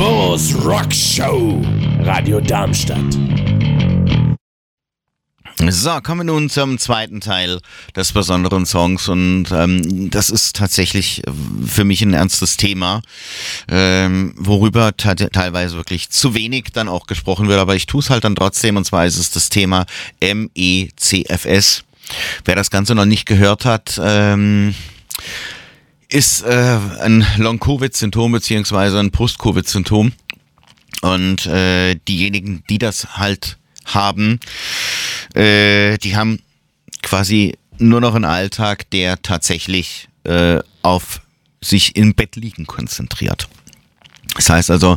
Bo's Rock Show, Radio Darmstadt. So, kommen wir nun zum zweiten Teil des besonderen Songs und das ist tatsächlich für mich ein ernstes Thema, worüber teilweise wirklich zu wenig dann auch gesprochen wird, aber ich tue es halt dann trotzdem, und zwar ist es das Thema MECFS. Wer das Ganze noch nicht gehört hat, ist ein Long-Covid-Symptom beziehungsweise ein Post-Covid-Symptom, und diejenigen, die das halt haben, die haben quasi nur noch einen Alltag, der tatsächlich auf sich im Bett liegen konzentriert. Das heißt also,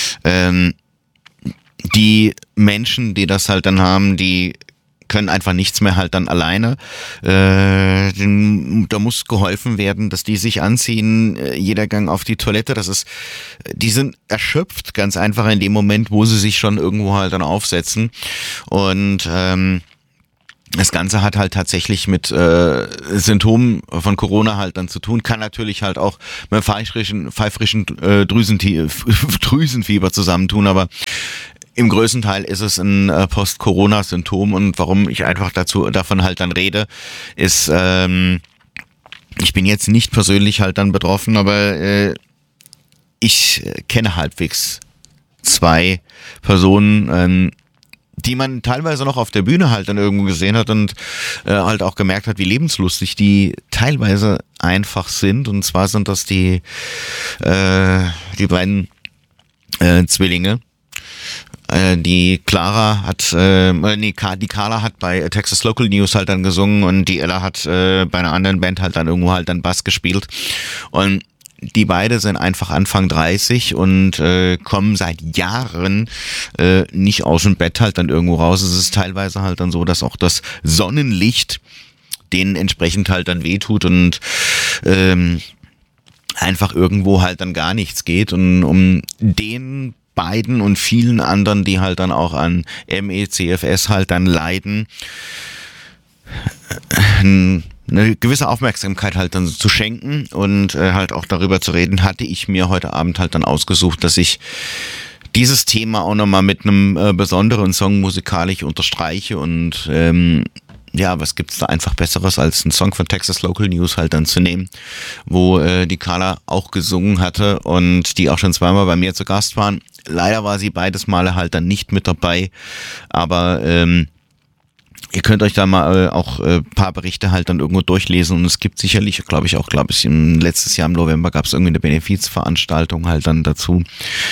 die Menschen, die das halt dann haben, die können einfach nichts mehr halt dann alleine. Da muss geholfen werden, dass die sich anziehen, jeder Gang auf die Toilette, die sind erschöpft, ganz einfach in dem Moment, wo sie sich schon irgendwo halt dann aufsetzen. Und das Ganze hat halt tatsächlich mit Symptomen von Corona halt dann zu tun, kann natürlich halt auch mit pfeifrischen Drüsenfieber zusammentun, aber im größten Teil ist es ein Post-Corona-Symptom, und warum ich einfach davon halt dann rede, ist, ich bin jetzt nicht persönlich halt dann betroffen, aber ich kenne halbwegs 2 Personen, die man teilweise noch auf der Bühne halt dann irgendwo gesehen hat und halt auch gemerkt hat, wie lebenslustig die teilweise einfach sind. Und zwar sind das die beiden Zwillinge. Die Carla hat bei Texas Local News halt dann gesungen, und die Ella hat bei einer anderen Band halt dann irgendwo halt dann Bass gespielt. Und die beide sind einfach Anfang 30 und kommen seit Jahren nicht aus dem Bett halt dann irgendwo raus. Es ist teilweise halt dann so, dass auch das Sonnenlicht denen entsprechend halt dann wehtut und einfach irgendwo halt dann gar nichts geht. Und um den beiden und vielen anderen, die halt dann auch an MECFS halt dann leiden, eine gewisse Aufmerksamkeit halt dann zu schenken und halt auch darüber zu reden, hatte ich mir heute Abend halt dann ausgesucht, dass ich dieses Thema auch nochmal mit einem besonderen Song musikalisch unterstreiche. Und ja, was gibt's da einfach Besseres, als einen Song von Texas Local News halt dann zu nehmen, wo die Carla auch gesungen hatte und die auch schon zweimal bei mir zu Gast waren. Leider war sie beides Male halt dann nicht mit dabei, aber ihr könnt euch da mal auch paar Berichte halt dann irgendwo durchlesen, und es gibt sicherlich, glaube ich, letztes Jahr im November gab es irgendwie eine Benefizveranstaltung halt dann dazu,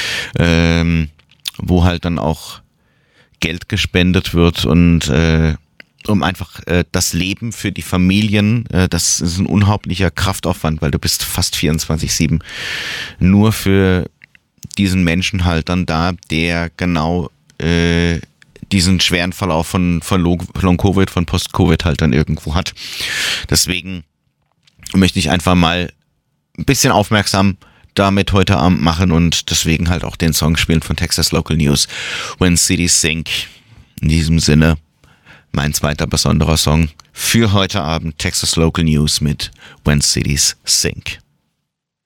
wo halt dann auch Geld gespendet wird, und um einfach das Leben für die Familien, das ist ein unglaublicher Kraftaufwand, weil du bist fast 24/7 nur für diesen Menschen halt dann da, der genau diesen schweren Verlauf von Long-Covid, von Post-Covid halt dann irgendwo hat. Deswegen möchte ich einfach mal ein bisschen aufmerksam damit heute Abend machen und deswegen halt auch den Song spielen von Texas Local News, When Cities Sink. In diesem Sinne mein zweiter besonderer Song für heute Abend, Texas Local News mit When Cities Sink.